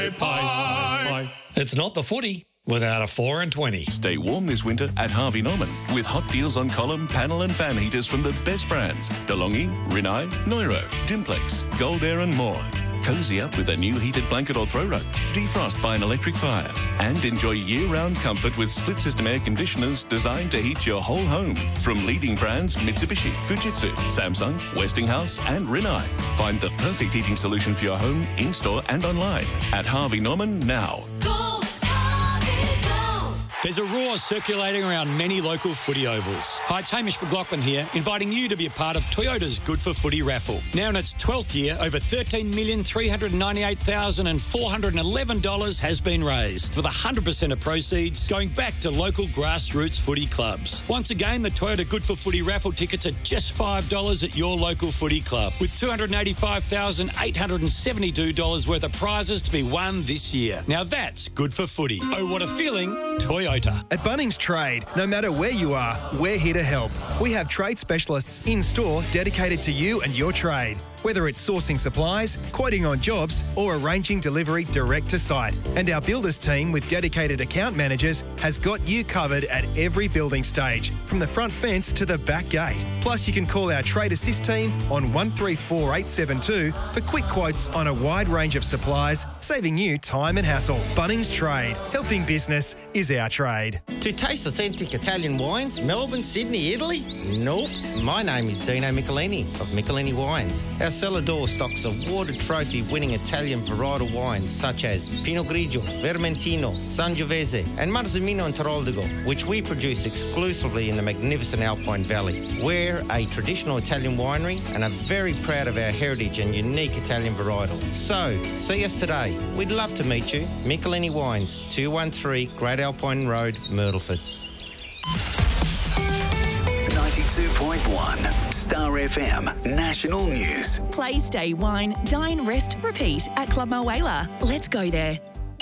Pie. It's not the footy without a 4 and 20. Stay warm this winter at Harvey Norman with hot deals on column, panel and fan heaters from the best brands. DeLonghi, Rinnai, Neuro, Dimplex, Gold Air and more. Cozy up with a new heated blanket or throw rug. Defrost by an electric fire. And enjoy year-round comfort with split-system air conditioners designed to heat your whole home. From leading brands Mitsubishi, Fujitsu, Samsung, Westinghouse and Rinnai. Find the perfect heating solution for your home, in-store and online at Harvey Norman now. There's a roar circulating around many local footy ovals. Hi, it's Hamish McLaughlin here, inviting you to be a part of Toyota's Good for Footy raffle. Now in its 12th year, over $13,398,411 has been raised, with 100% of proceeds going back to local grassroots footy clubs. Once again, the Toyota Good for Footy raffle tickets are just $5 at your local footy club, with $285,872 worth of prizes to be won this year. Now that's good for footy. Oh, what a feeling, Toyota. At Bunnings Trade, no matter where you are, we're here to help. We have trade specialists in-store dedicated to you and your trade. Whether it's sourcing supplies, quoting on jobs, or arranging delivery direct to site. And our builders team with dedicated account managers has got you covered at every building stage, from the front fence to the back gate. Plus, you can call our trade assist team on 134872 for quick quotes on a wide range of supplies, saving you time and hassle. Bunnings Trade. Helping business is our trade. To taste authentic Italian wines, Melbourne, Sydney, Italy? Nope. My name is Dino Michelini of Michelini Wines. Our cellar door stocks awarded trophy-winning Italian varietal wines such as Pinot Grigio, Vermentino, Sangiovese and Marzemino and Teroldego, which we produce exclusively in the magnificent Alpine Valley. We're a traditional Italian winery and are very proud of our heritage and unique Italian varietal. So, see us today. We'd love to meet you. Michelini Wines, 213 Great Alpine Road, Myrtleford. 92.1 Star FM National News. Play, stay, wine, dine, rest, repeat at Club Moala. Let's go there.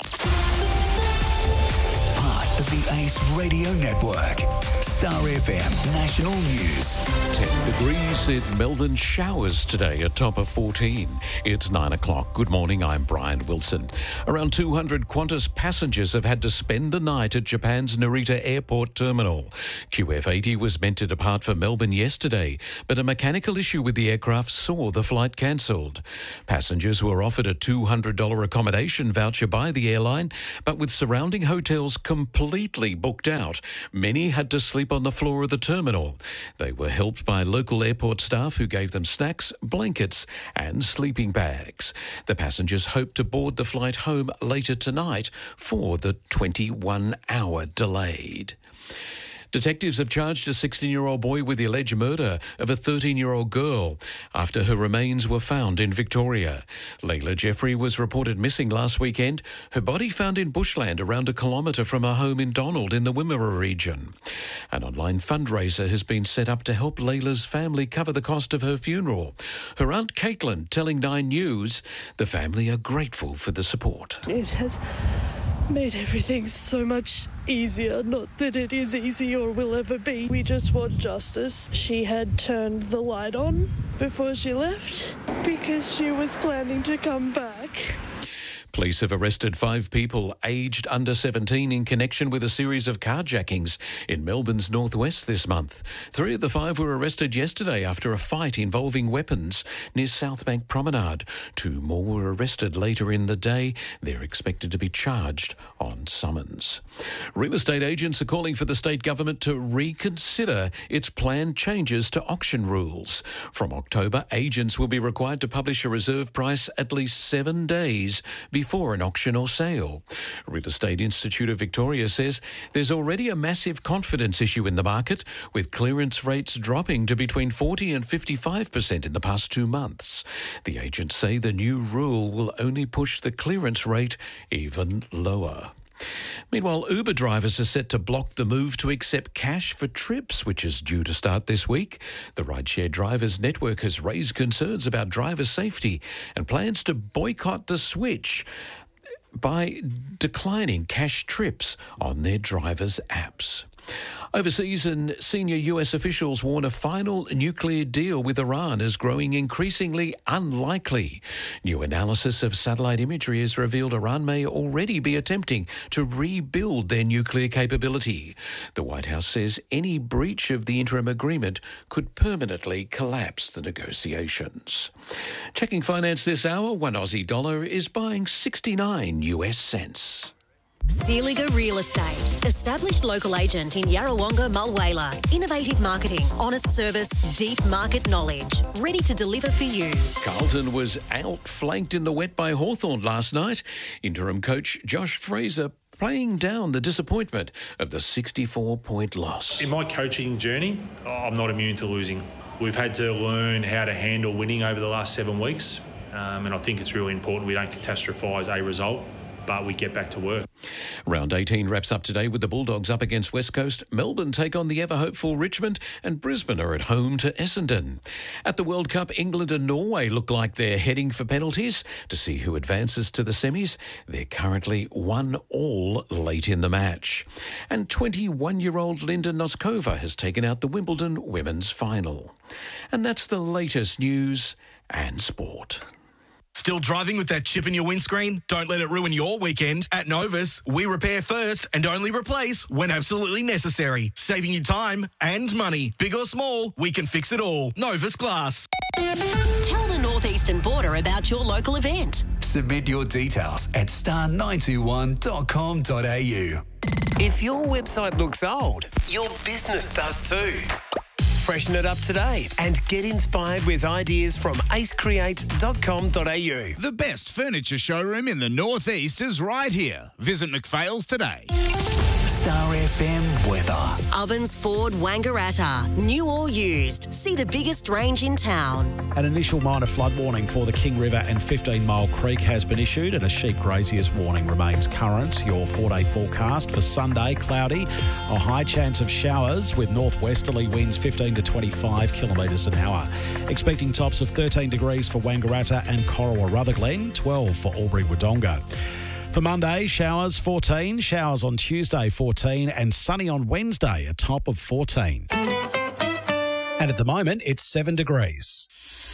Part of the Ace Radio Network. Star FM National News. 10 degrees in Melbourne, showers today, a top of 14. It's 9 o'clock. Good morning, I'm Brian Wilson. Around 200 Qantas passengers have had to spend the night at Japan's Narita Airport terminal. QF80 was meant to depart for Melbourne yesterday, but a mechanical issue with the aircraft saw the flight cancelled. Passengers were offered a $200 accommodation voucher by the airline, but with surrounding hotels completely booked out, many had to sleep on the floor of the terminal. They were helped by local airport staff who gave them snacks, blankets and sleeping bags. The passengers hope to board the flight home later tonight for the 21-hour delayed. Detectives have charged a 16-year-old boy with the alleged murder of a 13-year-old girl after her remains were found in Victoria. Layla Jeffrey was reported missing last weekend, her body found in bushland around a kilometre from her home in Donald in the Wimmera region. An online fundraiser has been set up to help Layla's family cover the cost of her funeral. Her aunt Caitlin telling 9 News the family are grateful for the support. It has made everything so much easier. Not that it is easy or will ever be. We just want justice. She had turned the light on before she left because she was planning to come back. Police have arrested 5 people aged under 17 in connection with a series of carjackings in Melbourne's northwest this month. 3 of the 5 were arrested yesterday after a fight involving weapons near Southbank Promenade. 2 more were arrested later in the day. They're expected to be charged on summons. Real estate agents are calling for the state government to reconsider its planned changes to auction rules. From October, agents will be required to publish a reserve price at least 7 days before an auction or sale. Real Estate Institute of Victoria says there's already a massive confidence issue in the market, with clearance rates dropping to between 40 and 55% in the past 2 months. The agents say the new rule will only push the clearance rate even lower. Meanwhile, Uber drivers are set to block the move to accept cash for trips, which is due to start this week. The rideshare drivers network has raised concerns about driver safety and plans to boycott the switch by declining cash trips on their drivers' apps. Overseas, and senior US officials warn a final nuclear deal with Iran is growing increasingly unlikely. New analysis of satellite imagery has revealed Iran may already be attempting to rebuild their nuclear capability. The White House says any breach of the interim agreement could permanently collapse the negotiations. Checking finance this hour, one Aussie dollar is buying 69 US cents. Sealiger Real Estate. Established local agent in Yarrawonga, Mulwala. Innovative marketing, honest service, deep market knowledge. Ready to deliver for you. Carlton was outflanked in the wet by Hawthorn last night. Interim coach Josh Fraser playing down the disappointment of the 64-point loss. In my coaching journey, I'm not immune to losing. We've had to learn how to handle winning over the last 7 weeks, and I think it's really important we don't catastrophise a result, but we get back to work. Round 18 wraps up today with the Bulldogs up against West Coast. Melbourne take on the ever-hopeful Richmond, and Brisbane are at home to Essendon. At the World Cup, England and Norway look like they're heading for penalties to see who advances to the semis. They're currently 1-1 late in the match. And 21-year-old Linda Noskova has taken out the Wimbledon women's final. And that's the latest news and sport. Still driving with that chip in your windscreen? Don't let it ruin your weekend. At Novus, we repair first and only replace when absolutely necessary. Saving you time and money. Big or small, we can fix it all. Novus Glass. Tell the Northeastern Border about your local event. Submit your details at star921.com.au. If your website looks old, your business does too. Freshen it up today and get inspired with ideas from acecreate.com.au. The best furniture showroom in the Northeast is right here. Visit McPhail's today. Star FM weather. Ovens Ford Wangaratta. New or used. See the biggest range in town. An initial minor flood warning for the King River and 15 Mile Creek has been issued, and a sheep graziers warning remains current. Your 4-day forecast for Sunday, cloudy. A high chance of showers with northwesterly winds 15 to 25 kilometres an hour. Expecting tops of 13 degrees for Wangaratta and Corowa Rutherglen, 12 for Albury-Wodonga. For Monday, showers 14, showers on Tuesday 14, and sunny on Wednesday, a top of 14. And at the moment, it's 7 degrees.